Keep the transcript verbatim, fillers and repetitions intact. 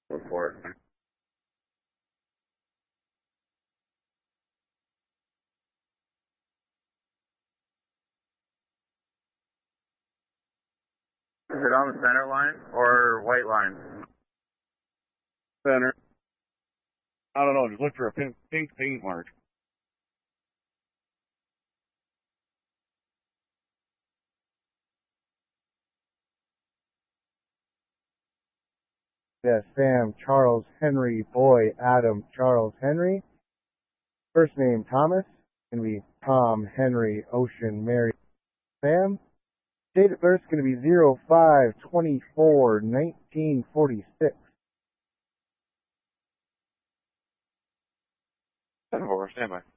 Look for it. Is it on the center line or white line? Center. I don't know, just look for a pink, pink paint mark. Yes, Sam, Charles, Henry, Boy, Adam, Charles, Henry. First name, Thomas. Going to be Tom, Henry, Ocean, Mary, Sam. Date of birth is going to be zero five twenty-four nineteen forty-six. Seven four, stand by.